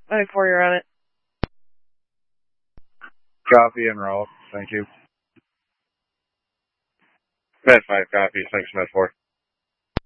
4, you're on it. Copy and roll. Thank you. Med 5, copy. Thanks, Med 4.